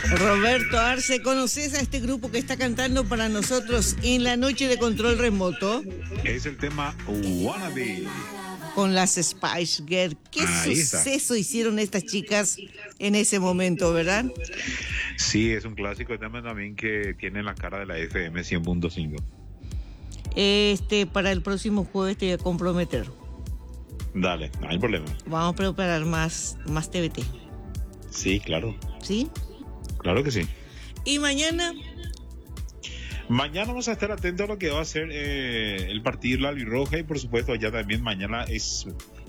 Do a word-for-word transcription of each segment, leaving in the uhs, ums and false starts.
Roberto Arce, ¿conoces a este grupo que está cantando para nosotros en la noche de control remoto? Es el tema Wannabe. Con las Spice Girls. ¿Qué Ahí suceso está. hicieron estas chicas en ese momento, verdad? Sí, es un clásico tema también que tiene la cara de la F M cien punto cinco. Este, para el próximo jueves te voy a comprometer. Dale, no hay problema. Vamos a preparar más, más T V T. Sí, claro. ¿Sí? Claro que sí. Y mañana... Mañana vamos a estar atentos a lo que va a ser eh, el partido La Albirroja y por supuesto ya también mañana es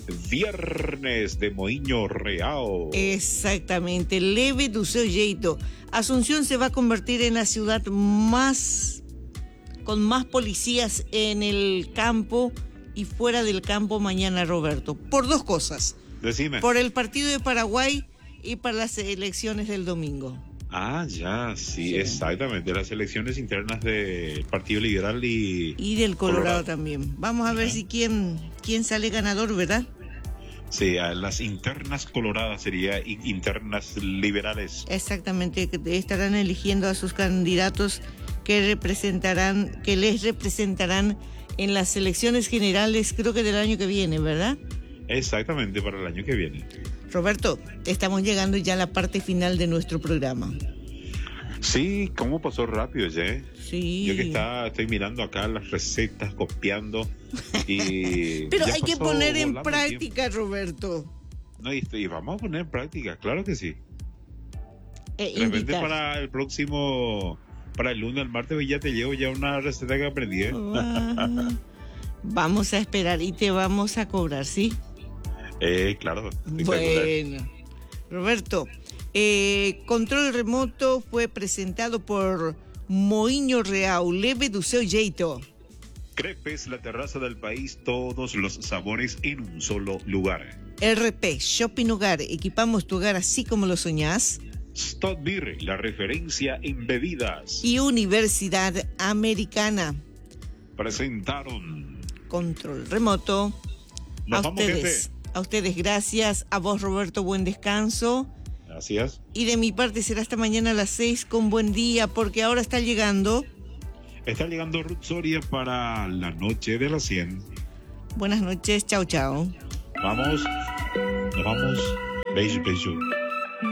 viernes de Moinho Real. Exactamente, leve do seu jeito. Asunción se va a convertir en la ciudad más con más policías en el campo y fuera del campo mañana, Roberto, por dos cosas. Decime. Por el partido de Paraguay y para las elecciones del domingo. Ah, ya, sí, sí, exactamente. Las elecciones internas del Partido Liberal y... Y del Colorado, Colorado. también. Vamos a ver uh-huh. si quién, quién sale ganador, ¿verdad? Sí, a las internas coloradas sería internas liberales. Exactamente, estarán eligiendo a sus candidatos que representarán, que les representarán en las elecciones generales, creo que del año que viene, ¿verdad? Exactamente, para el año que viene. Roberto, estamos llegando ya a la parte final de nuestro programa. Sí, ¿cómo pasó rápido ya? Sí. Yo que está, estoy mirando acá las recetas, copiando y... Pero hay que poner en práctica, Roberto. No, y, y vamos a poner en práctica, claro que sí. E de repente para el próximo, para el lunes, el martes ya te llevo ya una receta que aprendí, ¿eh? Ah, vamos a esperar y te vamos a cobrar, ¿sí? Eh, claro. Bueno, Roberto, eh, Control Remoto fue presentado por Moinho Real, leve do seu jeito. Crepes, la terraza del país, todos los sabores en un solo lugar. R P, Shopping Hogar, equipamos tu hogar así como lo soñás. Stott Beer, la referencia en bebidas. Y Universidad Americana. Presentaron Control Remoto. Nos a vamos, ustedes. Jefe. A ustedes gracias, a vos Roberto, buen descanso. Gracias. Y de mi parte será hasta mañana a las seis con buen día, porque ahora está llegando... Está llegando Ruth Soria para la noche de las cien. Buenas noches, chao, chao. Vamos, nos vamos. Beijo, beijo.